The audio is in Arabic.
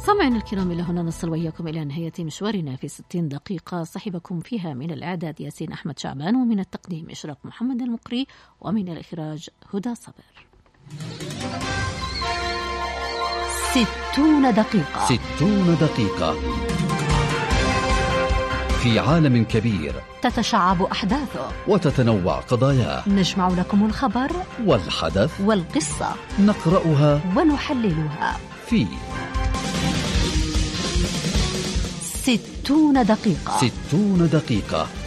مستمعينا الكرام، إلى هنا نصل وإياكم إلى نهاية مشوارنا في 60 دقيقة صحبكم فيها من الإعداد ياسين أحمد شعبان، ومن التقديم إشراق محمد المقري، ومن الإخراج هدى صبر. 60 دقيقة. 60 دقيقة في عالم كبير تتشعب أحداثه وتتنوع قضاياه. نجمع لكم الخبر والحدث والقصة، نقرأها ونحللها في 60 دقيقة. 60 دقيقة